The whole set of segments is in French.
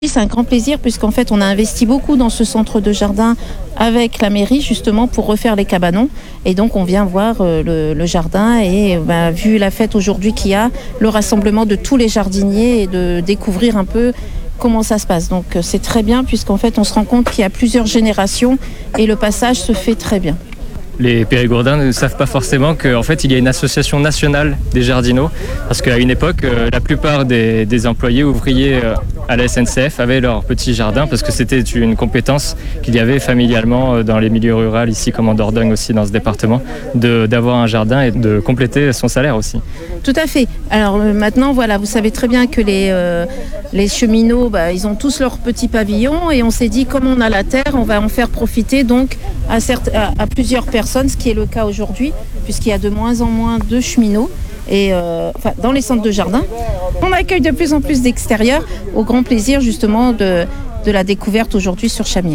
C'est un grand plaisir puisqu'en fait on a investi beaucoup dans ce centre de jardin avec la mairie justement pour refaire les cabanons et donc on vient voir le jardin et vu la fête aujourd'hui qu'il y a, le rassemblement de tous les jardiniers et de découvrir un peu comment ça se passe. Donc c'est très bien puisqu'en fait on se rend compte qu'il y a plusieurs générations et le passage se fait très bien. Les Périgourdins ne savent pas forcément qu'en fait il y a une association nationale des jardinaux parce qu'à une époque la plupart des employés ouvriers à la SNCF avaient leur petit jardin parce que c'était une compétence qu'il y avait familialement dans les milieux ruraux ici comme en Dordogne aussi dans ce département d'avoir un jardin et de compléter son salaire aussi. Tout à fait. Alors maintenant voilà, vous savez très bien que les cheminots ils ont tous leur petit pavillon et on s'est dit comme on a la terre on va en faire profiter donc à plusieurs personnes, ce qui est le cas aujourd'hui puisqu'il y a de moins en moins de cheminots et dans les centres de jardin. On accueille de plus en plus d'extérieurs au grand plaisir justement de la découverte aujourd'hui sur Chamiers.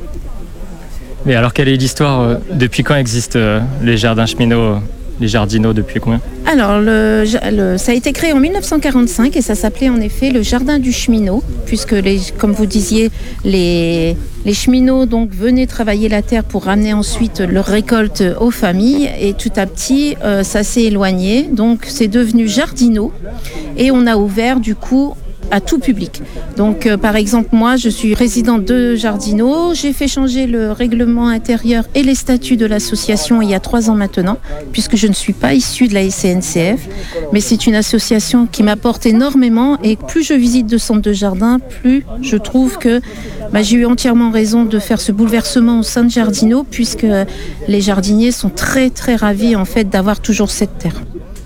Mais alors quelle est l'histoire depuis quand existent les jardins cheminots, les jardinaux depuis combien? Alors, ça a été créé en 1945 et ça s'appelait en effet le jardin du cheminot, puisque comme vous disiez, les cheminots donc venaient travailler la terre pour ramener ensuite leur récolte aux familles et tout à petit, ça s'est éloigné. Donc, c'est devenu jardinaux et on a ouvert du coup à tout public. Donc par exemple moi je suis présidente de Jardinaux, j'ai fait changer le règlement intérieur et les statuts de l'association il y a 3 ans maintenant, puisque je ne suis pas issue de la SNCF, mais c'est une association qui m'apporte énormément et plus je visite de centres de jardin, plus je trouve que j'ai eu entièrement raison de faire ce bouleversement au sein de Jardinaux, puisque les jardiniers sont très très ravis en fait d'avoir toujours cette terre.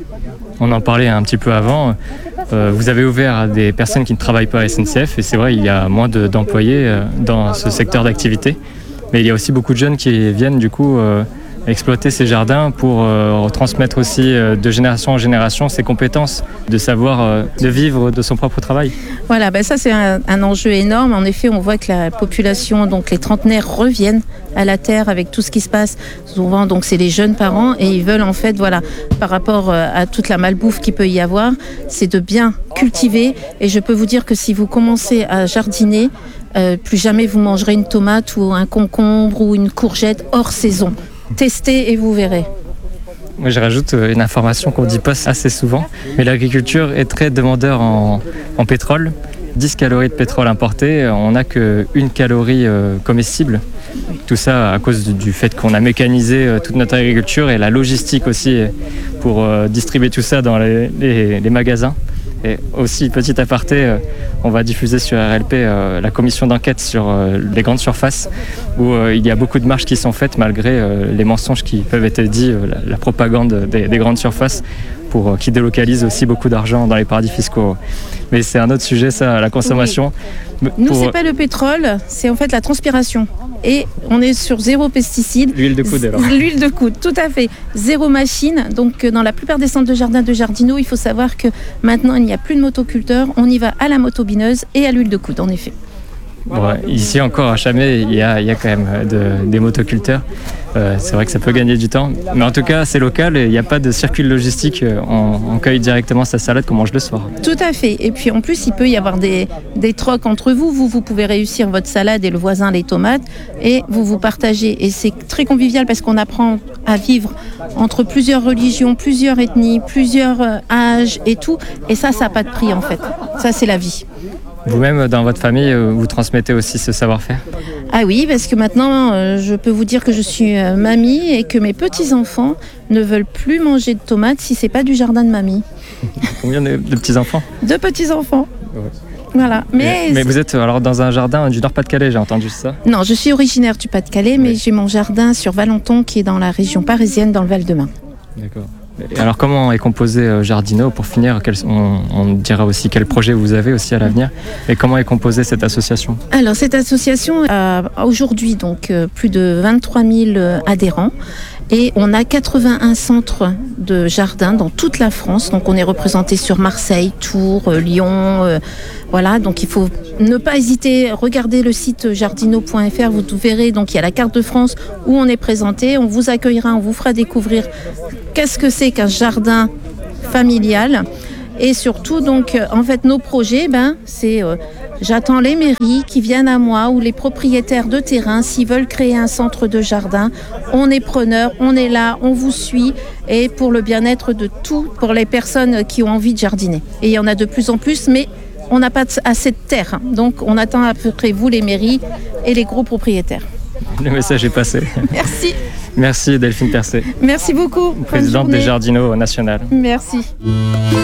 On en parlait un petit peu avant. Vous avez ouvert à des personnes qui ne travaillent pas à SNCF et c'est vrai, il y a moins d'employés dans ce secteur d'activité. Mais il y a aussi beaucoup de jeunes qui viennent du coup exploiter ces jardins pour transmettre aussi de génération en génération ces compétences, de savoir de vivre de son propre travail. Voilà, ça c'est un enjeu énorme. En effet, on voit que la population, donc les trentenaires reviennent à la terre avec tout ce qui se passe. Souvent, donc c'est les jeunes parents et ils veulent en fait, par rapport à toute la malbouffe qu'il peut y avoir, c'est de bien cultiver. Et je peux vous dire que si vous commencez à jardiner, plus jamais vous mangerez une tomate ou un concombre ou une courgette hors saison. Testez et vous verrez. Moi, je rajoute une information qu'on ne dit pas assez souvent, mais l'agriculture est très demandeur en pétrole. 10 calories de pétrole importé, on n'a qu'une calorie comestible. Tout ça à cause du fait qu'on a mécanisé toute notre agriculture et la logistique aussi pour distribuer tout ça dans les magasins. Et aussi, petit aparté, on va diffuser sur RLP la commission d'enquête sur les grandes surfaces où il y a beaucoup de marches qui sont faites malgré les mensonges qui peuvent être dits, la propagande des grandes surfaces qui délocalisent aussi beaucoup d'argent dans les paradis fiscaux. Mais c'est un autre sujet, ça, la consommation. Oui. Nous, c'est pas le pétrole, c'est en fait la transpiration. Et on est sur 0 pesticides. L'huile de coude alors. L'huile de coude, tout à fait. 0 machine. Donc dans la plupart des centres de jardin de Jardinaux, il faut savoir que maintenant il n'y a plus de motoculteurs. On y va à la motobineuse et à l'huile de coude, en effet. Bon, ici encore à Chamiers, il y a quand même des motoculteurs. C'est vrai que ça peut gagner du temps. Mais en tout cas, c'est local et il n'y a pas de circuit logistique. On cueille directement sa salade qu'on mange le soir. Tout à fait. Et puis en plus, il peut y avoir des trocs entre vous. Vous pouvez réussir votre salade et le voisin les tomates. Et vous partagez. Et c'est très convivial parce qu'on apprend à vivre entre plusieurs religions, plusieurs ethnies, plusieurs âges et tout. Et ça n'a pas de prix en fait. Ça, c'est la vie. Vous-même, dans votre famille, vous transmettez aussi ce savoir-faire? Ah oui, parce que maintenant, je peux vous dire que je suis mamie et que mes petits-enfants ne veulent plus manger de tomates si c'est pas du jardin de mamie. Combien de petits-enfants? 2 petits-enfants. Ouais. Voilà. Mais vous êtes alors dans un jardin du Nord-Pas-de-Calais, j'ai entendu ça? Non, je suis originaire du Pas-de-Calais, mais j'ai mon jardin sur Valenton qui est dans la région parisienne, dans le Val-de-Marne. D'accord. Et alors comment est composé Jardinaux? Pour finir, on dira aussi quel projet vous avez aussi à l'avenir. Et comment est composée cette association? Alors cette association a aujourd'hui donc plus de 23 000 adhérents. Et on a 81 centres de jardins dans toute la France. Donc on est représenté sur Marseille, Tours, Lyon. Voilà, donc il faut ne pas hésiter. Regardez le site jardinaux.fr, vous verrez. Donc il y a la carte de France où on est présenté. On vous accueillera, on vous fera découvrir qu'est-ce que c'est qu'un jardin familial. Et surtout, donc, en fait, nos projets, c'est j'attends les mairies qui viennent à moi ou les propriétaires de terrain s'ils veulent créer un centre de jardin. On est preneurs, on est là, on vous suit et pour le bien-être de tout, pour les personnes qui ont envie de jardiner. Et il y en a de plus en plus, mais on n'a pas assez de terre. Donc, on attend à peu près vous, les mairies et les gros propriétaires. Le message est passé. Merci. Merci Delphine Percé. Merci beaucoup. Présidente des Jardinaux nationales. Merci.